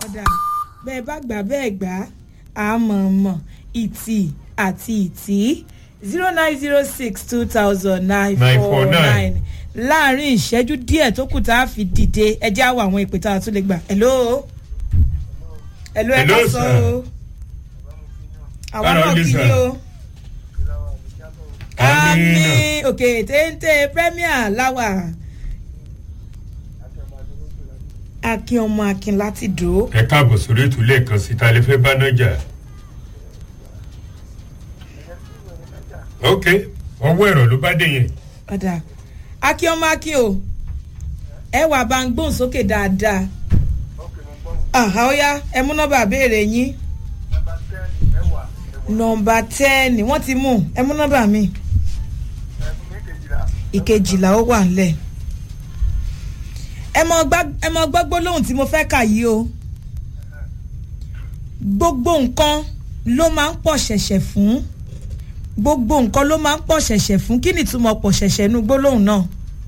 ọ̀dà bẹ́ẹ̀ bá gbà bẹ́ẹ̀ gbà àmọ̀mọ̀ ìtì àti ìtì 0906-2000-949 láàrin ìṣẹ́jú díẹ̀ tó kù tá a fi dìde ẹjẹ́ àwọ̀ àwọn ìpè tá a tún lè gbà. hello ẹ ká sọ o àwọn náà kí ni o àmì òkè téńté premier láwà akin ọmọ akin láti dò. ẹ káàbọ̀ sórí ètò lẹ́ẹ̀kan sí ta lè fẹ́ bá náà jà. ok ọwọ́ ẹ̀rọ ló bá dé yẹn. ọ̀dà akin ọmọ akin o ẹ wà bá ń gbóhùn sókè dáadáa. ó yá ẹ mú nọ́mbà béèrè yín. nọ́mbà 10 wọ́n ti mú ẹ mú nọ́mbà mi. ìkejìlá ó wà nílẹ̀. ẹ mọ gbọ́ gbólóhùn tí mo fẹ́ kà yìí o. gbogbo nǹkan ló máa ń pọ̀ ṣẹ̀ṣẹ̀ fún. gbogbo nǹkan ló máa ń pọ̀ ṣẹ̀ṣẹ̀ fún. kí ni ìtumọ̀ pọ̀ ṣẹ̀ṣẹ̀ nu gbólóhùn náà?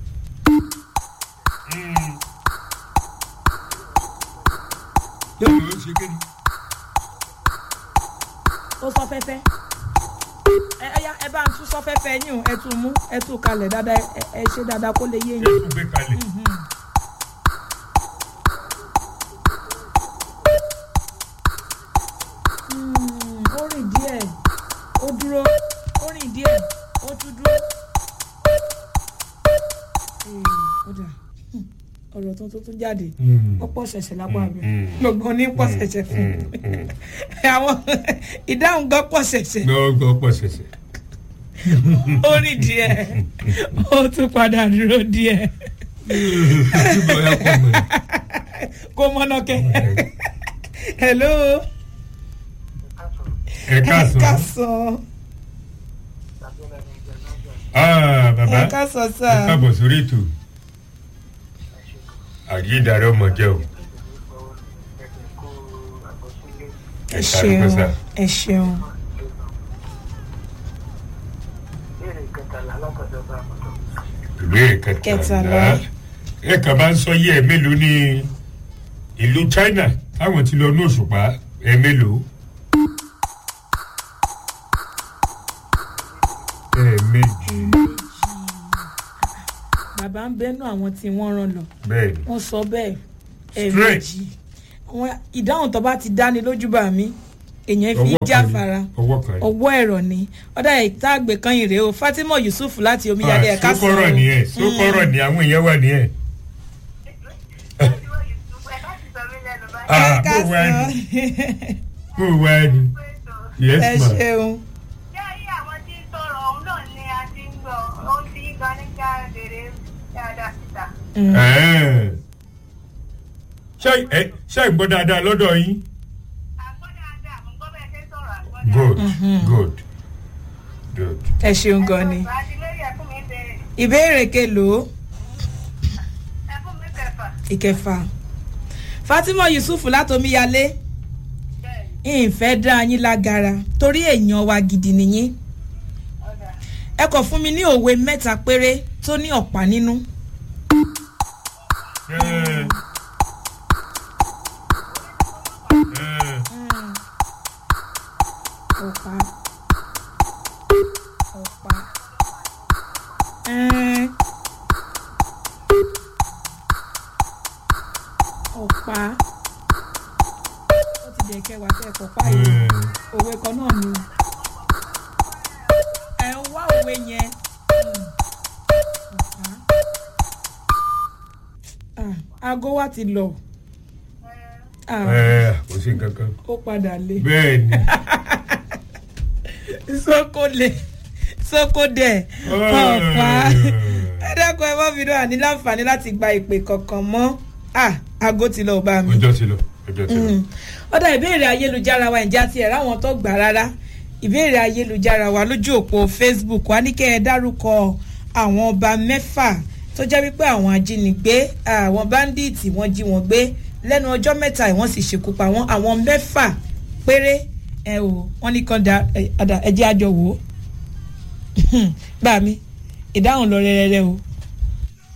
ó sọ fẹ́fẹ́ ẹ bá ń tún sọ fẹ́fẹ́ yín ẹ tún mú ẹ tún kalẹ̀ dáadáa ẹ ṣe dáadáa kó lè yé yín. ẹ tún gbé kalẹ̀. ó rìn díẹ̀ ó dúró ó rìn díẹ̀ ó tún dúró. ọ̀rọ̀ tuntun tún jáde ó pọ̀ ṣẹ̀ṣẹ̀ lápá mi gbogbo ní pọ̀ ṣẹ̀ṣẹ̀ fún àwọn ìdáhùn gan pọ̀ ṣẹ̀ṣẹ̀. gbọ́ pọ̀ ṣẹ̀ṣẹ̀. ó rìn díẹ̀ ó tún padà dúró díẹ̀. kó mọ́nà kẹ́. hello. ẹ káàsán. bàbá ẹ káàsán sá. ẹ káàbọ̀ sórí ètò. àyídáre ọmọ jẹ o. ẹ ṣeun ẹ ṣeun. ìbéèrè kẹtàlá ẹ kàn bá ń sọ yẹ ẹ mélòó ní ìlú China táwọn ti lọ ní òṣùpá ẹ mélòó. ẹ méjì. bàbá ń bẹnu àwọn tí wọ́n rán lọ. bẹ́ẹ̀ni wọ́n sọ bẹ́ẹ̀ ẹ̀ẹ̀mejì. àwọn ìdáhùn tó bá ti dáni lójú bá mi èèyàn fi jáfara ọwọ́ ẹ̀rọ ni ọ̀dà ìta àgbẹ̀ kan yìí rèé o Fatima Yusuf láti Omiyale ẹ̀ka sọ̀rọ̀. sókọ̀rọ̀ ni ẹ̀ sókọ̀rọ̀ ni àwọn èèyàn wà ní ẹ̀. ẹ̀ka sọ̀rọ̀. kó wá ní. yes ma. ẹ ṣeun. ṣé ìgbọ́ dáadáa lọ́dọ̀ yín. good. ẹ ṣeun gan ni. ìbéèrè kelòó. ìkẹfà. Fatima Yusuf látomíyalé ìfẹ́ dá yín lágara torí èèyàn wa gidi nìyí. ẹ kọ fún mi ní òwe mẹ́ta péré tó ní ọ̀pá nínú. ọ̀pá ọ̀pá ó ti dẹ̀ kẹwàá tẹ́ ẹ̀kọ́ yìí òwe kan náà ni ẹ̀ ń wá òwe yẹn aago wa ti lọ kò sí nǹkan kan ó padà lé bẹ́ẹ̀ ni sókòdẹ̀ ọ̀pá ẹ̀dẹ́kun ẹ̀ mọ́ fi náà ní láǹfààní láti gba ìpè kankan mọ́ aago ti lọ bá mi. ọjọ́ ti lọ. ọ̀dà ìbéèrè ayélujára wa ìjà tiẹ̀ ráwọn tó gbà rárá ìbéèrè ayélujára wa lójú òpó Facebook wa ní kẹ́ ẹ dárúkọ àwọn ọba mẹ́fà tó jẹ́ wípé àwọn ajínigbé àwọn báńdíìtì wọ́n jí wọn gbé lẹ́nu ọjọ́ mẹ́ta wọ́n sì ṣekú pa wọ́n àwọn mẹ́fà péré wọ́n ní kan ẹjẹ́ àjọ wò ó bá mi ìdáhùn lọ rẹ́rẹ́rẹ́ o